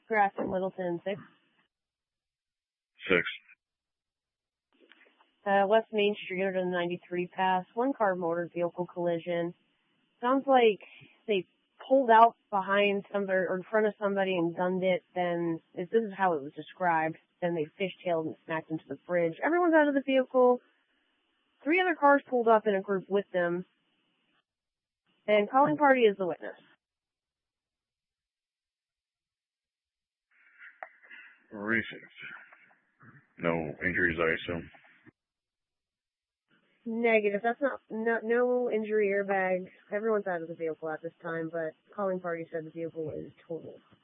Grafton, Littleton, 6. 6. West Main Street under the 93 pass. One car motor vehicle collision. Sounds like they pulled out behind somebody or in front of somebody and gunned it. Then this is how it was described. Then they fishtailed and smacked into the bridge. Everyone's out of the vehicle. 3 other cars pulled up in a group with them. And calling party is the witness. Recent. No injuries, I assume. Negative. That's no injury airbag. Everyone's out of the vehicle at this time, but calling party said the vehicle is totaled.